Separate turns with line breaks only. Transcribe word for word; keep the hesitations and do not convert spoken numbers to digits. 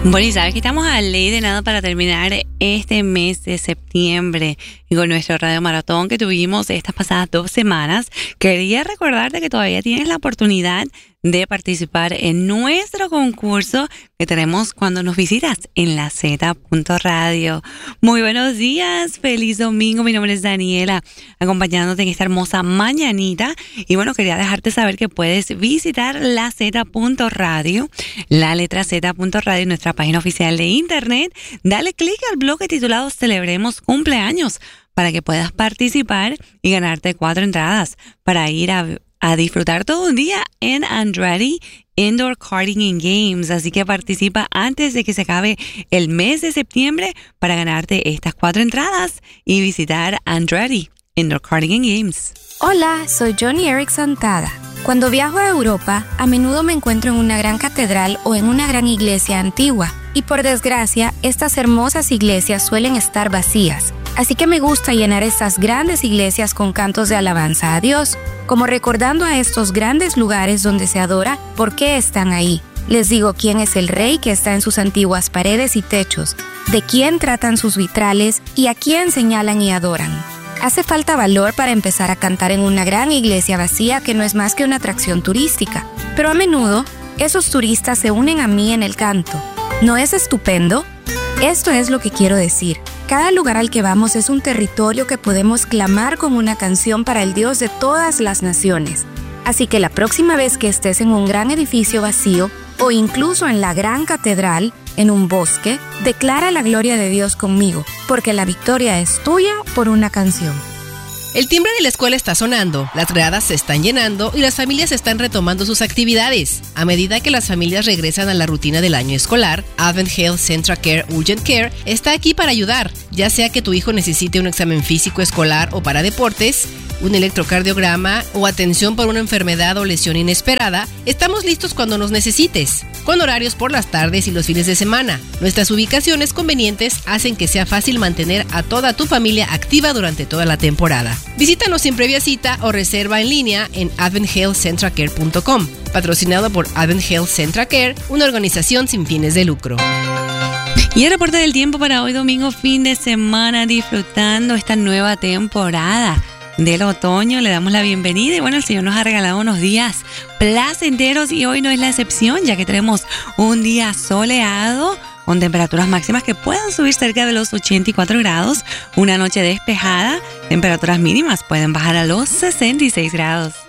Bueno, y sabes que estamos a ley de nada para terminar este mes de septiembre y con nuestro Radio Maratón que tuvimos estas pasadas dos semanas. Quería recordarte que todavía tienes la oportunidad de participar en nuestro concurso que tenemos cuando nos visitas en la Z punto radio. Muy buenos días, feliz domingo, mi nombre es Daniela, acompañándote en esta hermosa mañanita. Y bueno, quería dejarte saber que puedes visitar la Z punto radio, la letra Z punto radio, nuestra página oficial de internet. Dale clic al bloque titulado Celebremos Cumpleaños para que puedas participar y ganarte cuatro entradas para ir a a disfrutar todo un día en Andretti Indoor Karting and Games. Así que participa antes de que se acabe el mes de septiembre para ganarte estas cuatro entradas y visitar Andretti Indoor Karting and Games.
Hola, soy Johnny Erickson Tada. Cuando viajo a Europa, a menudo me encuentro en una gran catedral o en una gran iglesia antigua. Y por desgracia, estas hermosas iglesias suelen estar vacías. Así que me gusta llenar estas grandes iglesias con cantos de alabanza a Dios, como recordando a estos grandes lugares donde se adora por qué están ahí. Les digo quién es el rey que está en sus antiguas paredes y techos, de quién tratan sus vitrales y a quién señalan y adoran. Hace falta valor para empezar a cantar en una gran iglesia vacía que no es más que una atracción turística. Pero a menudo, esos turistas se unen a mí en el canto. ¿No es estupendo? Esto es lo que quiero decir. Cada lugar al que vamos es un territorio que podemos clamar con una canción para el Dios de todas las naciones. Así que la próxima vez que estés en un gran edificio vacío o incluso en la gran catedral, en un bosque, declara la gloria de Dios conmigo, porque la victoria es tuya por una canción.
El timbre de la escuela está sonando, las gradas se están llenando y las familias están retomando sus actividades. A medida que las familias regresan a la rutina del año escolar, Advent Health Central Care Urgent Care está aquí para ayudar, ya sea que tu hijo necesite un examen físico escolar o para deportes, un electrocardiograma o atención por una enfermedad o lesión inesperada. Estamos listos cuando nos necesites, con horarios por las tardes y los fines de semana. Nuestras ubicaciones convenientes hacen que sea fácil mantener a toda tu familia activa durante toda la temporada. Visítanos sin previa cita o reserva en línea en advent health central care punto com, patrocinado por Advent Health Central Care, una organización sin fines de lucro.
Y el reporte del tiempo para hoy domingo, fin de semana, disfrutando esta nueva temporada del otoño. Le damos la bienvenida y bueno, el Señor nos ha regalado unos días placenteros y hoy no es la excepción, ya que tenemos un día soleado con temperaturas máximas que puedan subir cerca de los ochenta y cuatro grados, una noche despejada, temperaturas mínimas pueden bajar a los sesenta y seis grados.